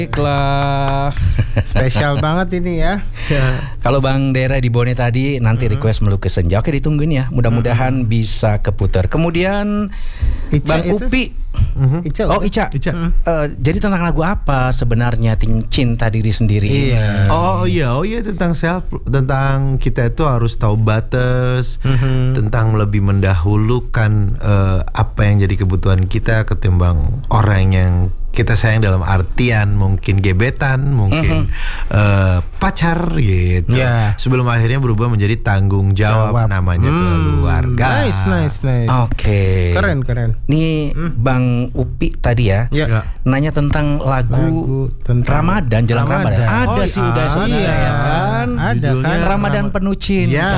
Baiklah. Spesial banget ini ya. Kalau Bang Dera di Bone tadi nanti request Melukis Senja. Oke, ditungguin ya. Mudah-mudahan bisa keputar. Kemudian Ica Bang itu? Upi. Ica. Oh, Ica. Jadi tentang lagu apa sebenarnya Cinta Diri Sendiri ini? Oh iya tentang tentang kita itu harus tahu batas, tentang lebih mendahulukan apa yang jadi kebutuhan kita ketimbang orang yang kita sayang dalam artian mungkin gebetan, mungkin pacar gitu. Sebelum akhirnya berubah menjadi tanggung jawab namanya keluarga. Nice. Oke. Keren. Nih Bang Upi tadi ya. Nanya tentang lagu tentang Ramadan, jelang Ramadan. Ada sih udah sebenarnya ya kan. Ada kan. Ramadan Penuh Cinta.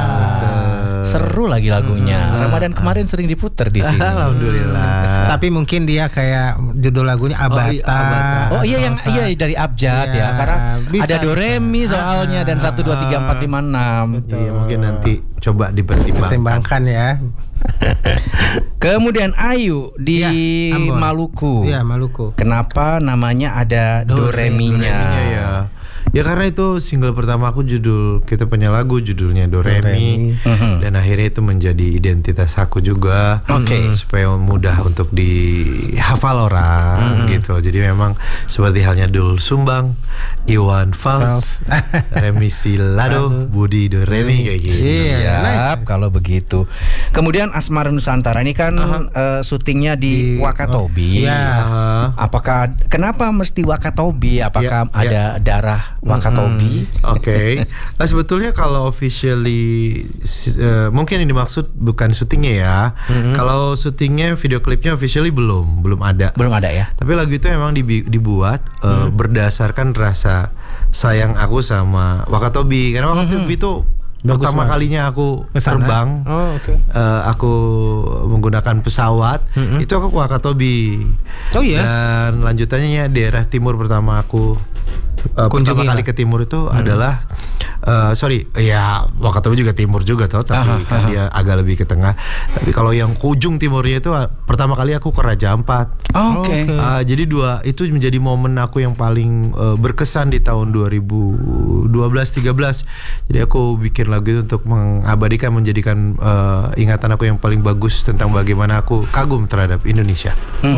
Seru lagi lagunya. Ramadan kemarin sering diputer di sini. Alhamdulillah. Tapi mungkin dia kayak judul lagunya Abata. Oh iya yang dari abjad ya. Karena bisa. ada do re mi soalnya dan 1 2 3 4 5 6. Iya, mungkin nanti coba dipertimbangkan ya. Kemudian Ayu di Maluku. Iya, Maluku. Kenapa namanya ada do re mi-nya? Ya karena itu single pertama aku kita punya lagu judulnya Do Re Mi. Dan akhirnya itu menjadi identitas aku juga. Supaya mudah untuk dihafal orang gitu. Jadi memang seperti halnya Dul Sumbang, Iwan Fals, Remi Silado, Budi Do Re Mi kayak gitu. Siap kalau begitu. Kemudian Asmara Nusantara ini kan syutingnya di Wakatobi. Kenapa mesti Wakatobi? Apakah ada darah Wakatobi? Nah, sebetulnya kalau officially mungkin yang dimaksud bukan syutingnya ya. Kalau syutingnya, video klipnya officially belum ada. Belum ada ya. Tapi lagu itu memang dibuat berdasarkan rasa sayang aku sama Wakatobi. Karena Wakatobi itu pertama kalinya aku terbang, aku menggunakan pesawat, itu aku ke Wakatobi. Dan lanjutannya daerah timur pertama aku pertama kali ke timur itu adalah Wakatobi juga timur juga tapi kan dia agak lebih ke tengah. Tapi kalau yang ujung timurnya itu pertama kali aku ke Raja Ampat. Jadi itu menjadi momen aku yang paling berkesan di tahun 2012-13. Jadi aku bikin lagu itu untuk mengabadikan, menjadikan ingatan aku yang paling bagus tentang bagaimana aku kagum terhadap Indonesia.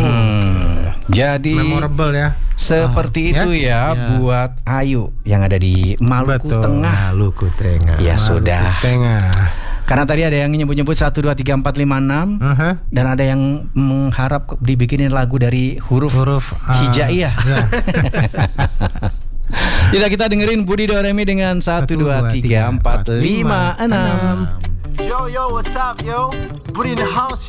Jadi memorable ya. Seperti itu ya buat Ayu yang ada di Maluku Tengah. Maluku Tengah. Ya sudah. Tengah. Karena tadi ada yang nyebut-nyebut 1 2 3 4 5 6 dan ada yang mengharap dibikinin lagu dari huruf hijaiyah. Jadi kita dengerin Budi Do Re Mi dengan 1 2 3 4 5 6. Yo, what's up, yo? Budi in the house.